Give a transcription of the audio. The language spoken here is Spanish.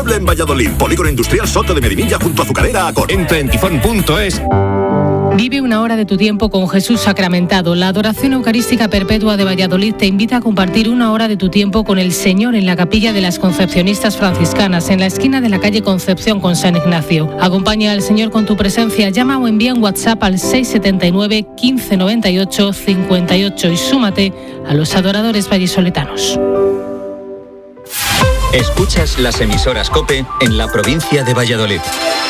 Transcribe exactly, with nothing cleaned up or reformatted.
imperdible en Valladolid. Polígono Industrial Soto de Medinilla junto a Azucarera Acor. Entra en tifón punto es. Vive una hora de tu tiempo con Jesús sacramentado. La Adoración Eucarística Perpetua de Valladolid te invita a compartir una hora de tu tiempo con el Señor en la capilla de las Concepcionistas Franciscanas, en la esquina de la calle Concepción con San Ignacio. Acompaña al Señor con tu presencia. Llama o envía un WhatsApp al seis siete nueve, quince noventa y ocho, cincuenta y ocho y súmate a los adoradores vallisoletanos. Escuchas las emisoras COPE en la provincia de Valladolid.